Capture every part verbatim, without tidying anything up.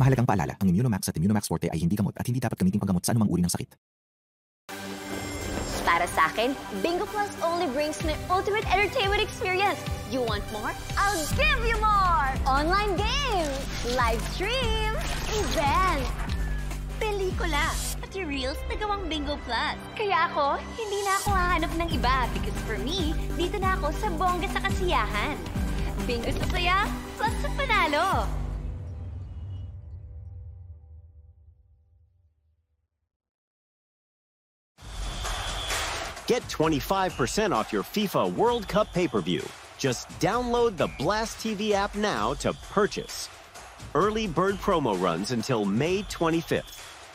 Mahalagang paalala, ang Immunomax at Immunomax Forte ay hindi gamot at hindi dapat gamitin panggamot sa anumang uri ng sakit. Para sa akin, Bingo Plus only brings my ultimate entertainment experience. You want more? I'll give you more! Online games, live streams, events, pelikula, pati reels na gawang Bingo Plus. Kaya ako, hindi na ako hahanap ng iba because for me, dito na ako sa bongga sa kasiyahan. Bingo sa saya, plus sa panalo. Get twenty-five percent off your FIFA World Cup pay-per-view. Just download the Blast T V app now to purchase. Early bird promo runs until May twenty-fifth.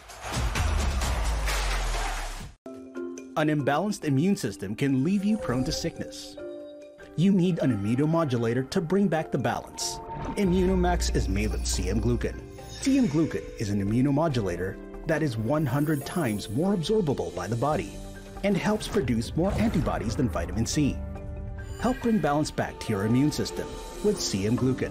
An imbalanced immune system can leave you prone to sickness. You need an immunomodulator to bring back the balance. Immunomax is made with C M Glucan. C M Glucan is an immunomodulator that is one hundred times more absorbable by the body and helps produce more antibodies than vitamin C. Help bring balance back to your immune system with C M Glucan.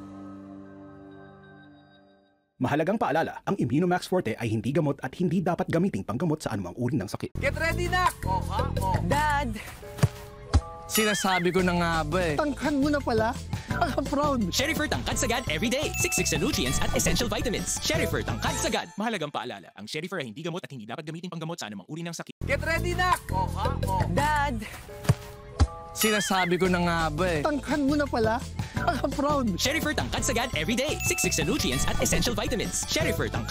Mahalagang paalala, ang Immunomax Forte ay hindi gamot at hindi dapat gamiting panggamot sa anumang uri ng sakit. Get ready, Nak! Oh, ha? Oh. Dad! Sinasabi ko na nga ba eh. Tangkan mo na pala. Proud. Sherifer Tangkad Sagad everyday. Siksik sa nutrients at essential vitamins. Sherifer Tangkad Sagad. Mahalagang paalala, ang Sherifer ay hindi gamot at hindi dapat gamitin panggamot sa anumang uri ng sakit. Get ready, Nak! Oh, ha? Oh. Dad! Sinasabi ko na nga ba eh. Tangkan mo na pala. Proud. Sherifer Tangkad Sagad everyday. Siksik sa nutrients at essential vitamins. Sherifer Tangkad